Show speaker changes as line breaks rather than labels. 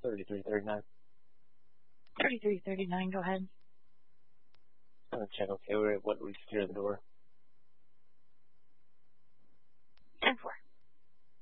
3339.
3339, go ahead.
I'm gonna check. Okay, what we secure the door?